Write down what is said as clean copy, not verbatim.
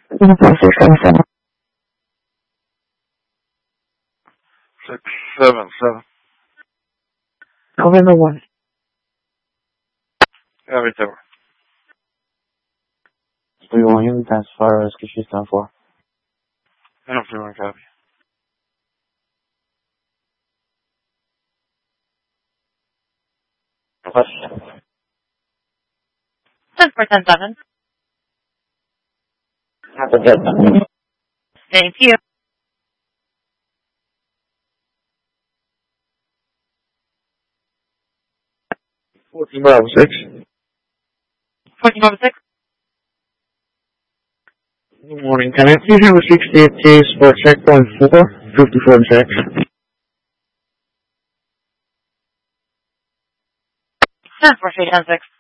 677. 677. November 1. Everything. 3-1, that's far as she's done for. I don't feel like copy. Question. 10-4-10-7. Have a good one. Thank you. 14 Bravo 6. 14 Bravo 6. Good morning. Can I please have a 68 case for checkpoint 4, 54 check? 10-4-3-10-6.